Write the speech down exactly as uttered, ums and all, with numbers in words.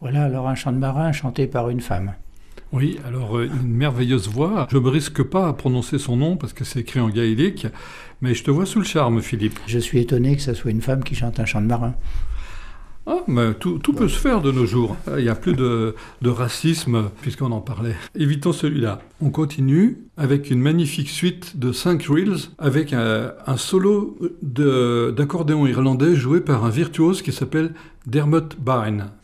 Voilà alors un chant de marin chanté par une femme. Oui, alors euh, une merveilleuse voix. Je ne me risque pas à prononcer son nom parce que c'est écrit en gaélique, mais je te vois sous le charme, Philippe. Je suis étonné que ce soit une femme qui chante un chant de marin. Ah, mais tout, tout peut se faire de nos jours. Il n'y a plus de, de racisme, puisqu'on en parlait. Évitons celui-là. On continue avec une magnifique suite de cinq reels, avec un, un solo de, d'accordéon irlandais joué par un virtuose qui s'appelle Dermot Byrne.